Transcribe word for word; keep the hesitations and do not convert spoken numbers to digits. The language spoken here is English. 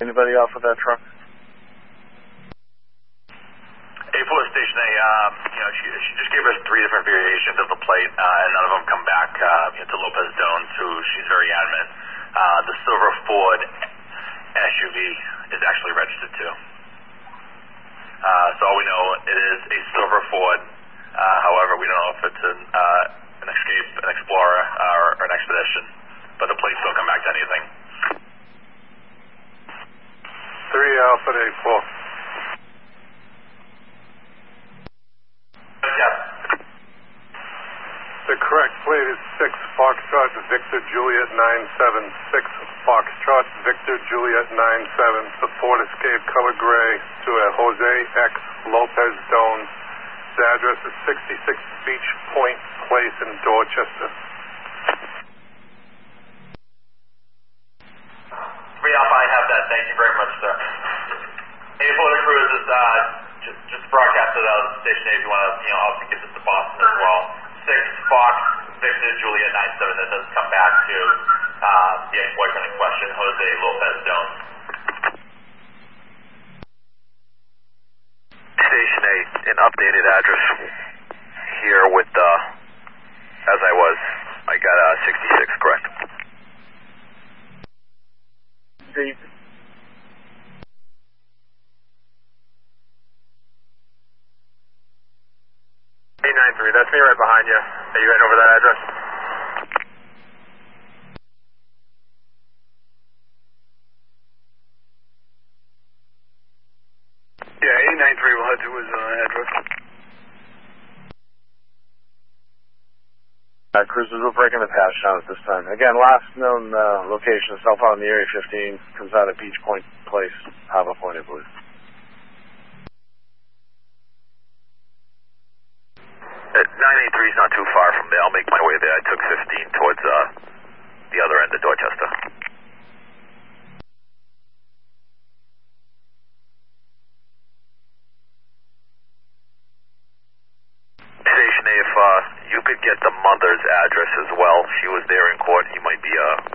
Anybody off with that truck? A four Station A, um, you know, she, she just gave us three different variations of the plate, uh, and none of them come back uh, you know, to Lopez Dones, who she's very adamant. Uh, the silver Ford S U V is actually registered too. Uh, so all we know, it is a silver Ford. Uh, however, we don't know if it's an, uh, an Escape, an Explorer, uh, or, or an Expedition, but the plates don't come back to anything. Three Alpha A four. Yes. The correct plate is six Foxtrot Victor Juliet nine seven six Foxtrot Victor Juliet nine seven. The Ford Escape color gray to a Jose X Lopez Dones. The address is sixty-six Beach Point Place in Dorchester. three Alpha, I have that. Thank you very much, sir. A four to Cruz is uh, just, just broadcasted out of Station A if you want to, you know, also get this to Boston as well. six Fox Victor Juliet nine seven. That does come back to uh, the ex-boyfriend in question, Jose Lopez Dones. Station A, an updated address here with, uh, as I was, I got uh, sixty-six, correct. Steve. eight nine three, that's me right behind you. Are you heading over that address? Yeah, eight nine three will head to his uh, address. Uh, cruisers, we're breaking the patch down at this time. Again, last known uh, location, southbound on the Area fifteen, comes out of Beach Point Place, Hava Point, I believe. Uh, nine eight three is not too far from there. I'll make my way there. I took fifteen towards uh, the other end of Dorchester. Station A, if uh, you could get the mother's address as well. She was there in court. You might be uh,